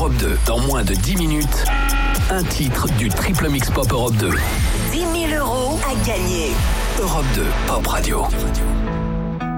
Europe 2. Dans moins de 10 minutes, un titre du Triple Mix Pop Europe 2. 10 000 € à gagner. Europe 2, Pop Radio.